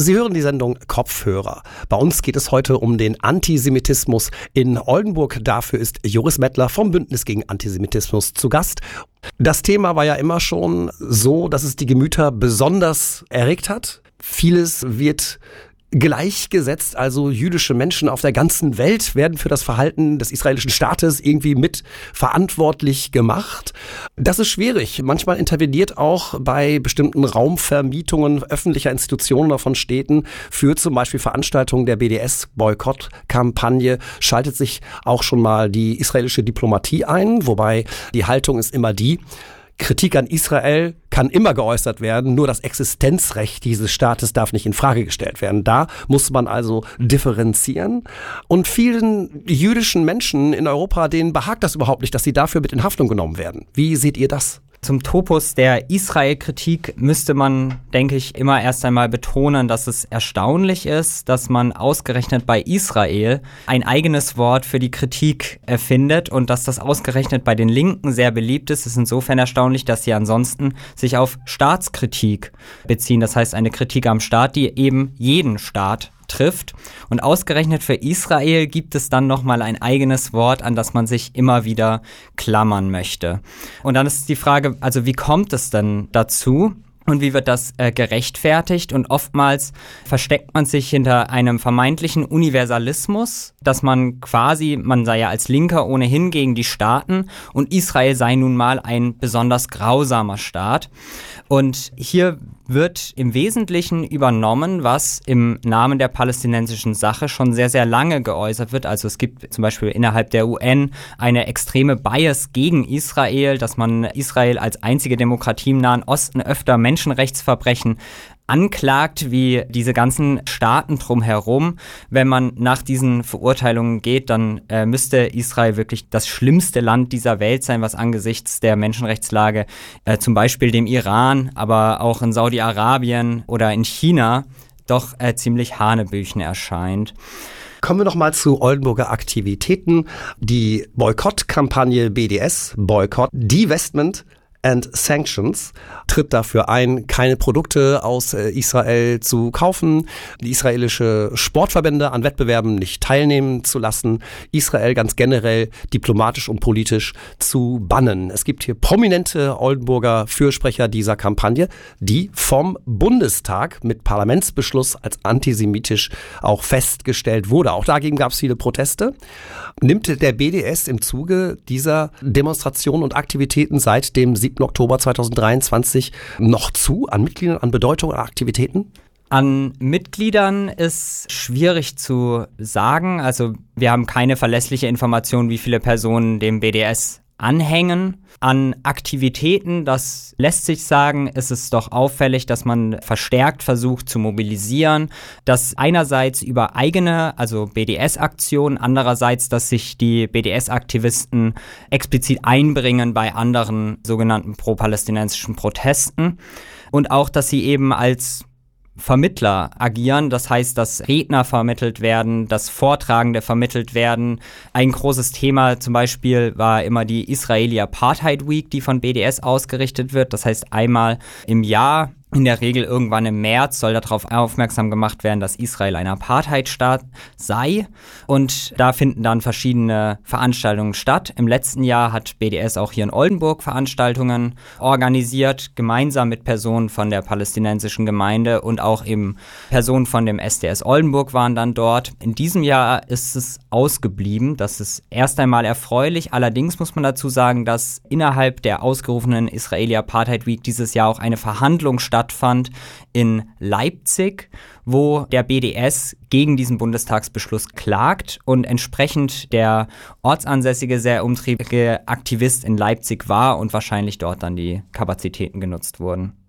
Sie hören die Sendung Kopfhörer. Bei uns geht es heute um den Antisemitismus in Oldenburg. Dafür ist Joris Mettler vom Bündnis gegen Antisemitismus zu Gast. Das Thema war ja immer schon so, dass es die Gemüter besonders erregt hat. Vieles wird gleichgesetzt, also jüdische Menschen auf der ganzen Welt werden für das Verhalten des israelischen Staates irgendwie mit verantwortlich gemacht. Das ist schwierig. Manchmal interveniert auch bei bestimmten Raumvermietungen öffentlicher Institutionen oder von Städten für zum Beispiel Veranstaltungen der BDS-Boykott-Kampagne schaltet sich auch schon mal die israelische Diplomatie ein, wobei die Haltung ist immer die: Kritik an Israel kann immer geäußert werden, nur das Existenzrecht dieses Staates darf nicht in Frage gestellt werden. Da muss man also differenzieren. Und vielen jüdischen Menschen in Europa, denen behagt das überhaupt nicht, dass sie dafür mit in Haftung genommen werden. Wie seht ihr das? Zum Topos der Israel-Kritik müsste man, denke ich, immer erst einmal betonen, dass es erstaunlich ist, dass man ausgerechnet bei Israel ein eigenes Wort für die Kritik erfindet und dass das ausgerechnet bei den Linken sehr beliebt ist. Es ist insofern erstaunlich, dass sie ansonsten sich auf Staatskritik beziehen. Das heißt, eine Kritik am Staat, die eben jeden Staat trifft. Und ausgerechnet für Israel gibt es dann nochmal ein eigenes Wort, an das man sich immer wieder klammern möchte. Und dann ist die Frage, also wie kommt es denn dazu? Und wie wird das gerechtfertigt? Und oftmals versteckt man sich hinter einem vermeintlichen Universalismus, dass man sei ja als Linker ohnehin gegen die Staaten und Israel sei nun mal ein besonders grausamer Staat. Und hier wird im Wesentlichen übernommen, was im Namen der palästinensischen Sache schon sehr, sehr lange geäußert wird. Also es gibt zum Beispiel innerhalb der UN eine extreme Bias gegen Israel, dass man Israel als einzige Demokratie im Nahen Osten öfter Menschenrechtsverbrechen anklagt, wie diese ganzen Staaten drumherum. Wenn man nach diesen Verurteilungen geht, dann müsste Israel wirklich das schlimmste Land dieser Welt sein, was angesichts der Menschenrechtslage zum Beispiel dem Iran, aber auch in Saudi-Arabien oder in China doch ziemlich hanebüchen erscheint. Kommen wir noch mal zu Oldenburger Aktivitäten. Die Boykottkampagne BDS, Boycott, Divestment and Sanctions, tritt dafür ein, keine Produkte aus Israel zu kaufen, die israelische Sportverbände an Wettbewerben nicht teilnehmen zu lassen, Israel ganz generell diplomatisch und politisch zu bannen. Es gibt hier prominente Oldenburger Fürsprecher dieser Kampagne, die vom Bundestag mit Parlamentsbeschluss als antisemitisch auch festgestellt wurde. Auch dagegen gab es viele Proteste. Nimmt der BDS im Zuge dieser Demonstrationen und Aktivitäten seit dem 7. Oktober 2023 noch zu an Mitgliedern, an Bedeutung, an Aktivitäten? An Mitgliedern ist schwierig zu sagen. Also wir haben keine verlässliche Information, wie viele Personen dem BDS anhängen. An Aktivitäten, das lässt sich sagen, ist es doch auffällig, dass man verstärkt versucht zu mobilisieren, dass einerseits über eigene, also BDS-Aktionen, andererseits, dass sich die BDS-Aktivisten explizit einbringen bei anderen sogenannten pro-palästinensischen Protesten und auch, dass sie eben als Vermittler agieren, das heißt, dass Redner vermittelt werden, dass Vortragende vermittelt werden. Ein großes Thema zum Beispiel war immer die Israeli Apartheid Week, die von BDS ausgerichtet wird. Das heißt, einmal im Jahr, in der Regel irgendwann im März, soll darauf aufmerksam gemacht werden, dass Israel ein Apartheidstaat sei. Und da finden dann verschiedene Veranstaltungen statt. Im letzten Jahr hat BDS auch hier in Oldenburg Veranstaltungen organisiert, gemeinsam mit Personen von der palästinensischen Gemeinde und auch eben Personen von dem SDS Oldenburg waren dann dort. In diesem Jahr ist es ausgeblieben. Das ist erst einmal erfreulich. Allerdings muss man dazu sagen, dass innerhalb der ausgerufenen Israeli Apartheid Week dieses Jahr auch eine Verhandlung stattfand in Leipzig, wo der BDS gegen diesen Bundestagsbeschluss klagt und entsprechend der ortsansässige, sehr umtriebige Aktivist in Leipzig war und wahrscheinlich dort dann die Kapazitäten genutzt wurden.